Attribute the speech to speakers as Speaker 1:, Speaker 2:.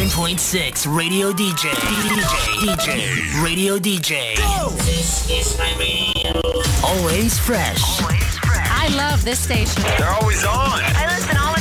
Speaker 1: 89.6 Radio DJ. Radio DJ. Go! This is my radio. Always fresh.
Speaker 2: I love this station.
Speaker 3: They're always on.
Speaker 4: I listen all